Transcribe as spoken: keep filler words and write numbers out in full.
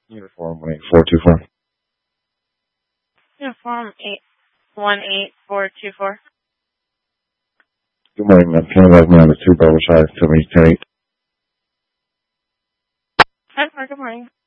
Uniform one eight four two four. Uniform eight one eight four two four. Good morning, ma'am. Canada nine two Bravo Shy, tell me ten eight. Hi, good morning.